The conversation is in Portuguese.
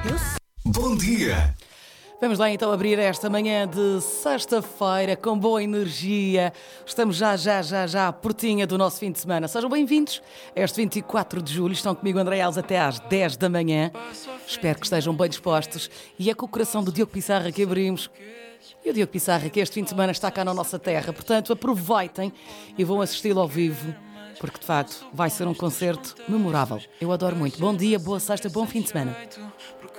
Bom dia! Vamos lá então abrir esta manhã de sexta-feira com boa energia. Estamos já à portinha do nosso fim de semana. Sejam bem-vindos a este 24 de julho. Estão comigo André Alves até às 10 da manhã. Espero que estejam bem dispostos. E é com o coração do Diogo Pissarra que abrimos. E o Diogo Pissarra, que este fim de semana está cá na nossa terra. Portanto, aproveitem e vão assisti-lo ao vivo, porque de facto vai ser um concerto memorável. Eu adoro muito. Bom dia, boa sexta, bom fim de semana.